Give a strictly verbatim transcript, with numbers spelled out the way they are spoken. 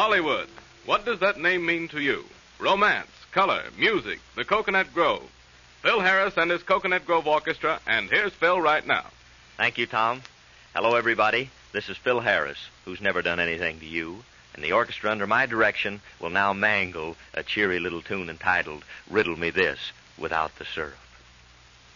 Hollywood. What does that name mean to you? Romance, color, music, the Coconut Grove. Phil Harris and his Coconut Grove Orchestra, and here's Phil right now. Thank you, Tom. Hello, everybody. This is Phil Harris, who's never done anything to you, and the orchestra under my direction will now mangle a cheery little tune entitled Riddle Me This Without the Syrup.